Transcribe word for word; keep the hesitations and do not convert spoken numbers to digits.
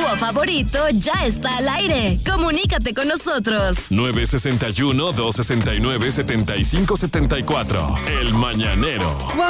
dúo favorito ya está al aire. Comunícate con nosotros. nueve seis uno, dos seis nueve, siete cinco siete cuatro. El Mañanero.